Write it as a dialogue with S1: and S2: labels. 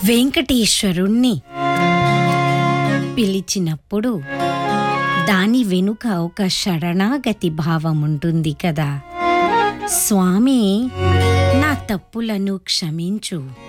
S1: వెంకటేశ్వరుణ్ణి పిలిచినప్పుడు దాని వెనుక ఒక శరణాగతి భావముంటుంది కదా. స్వామి, నా తప్పులను క్షమించు,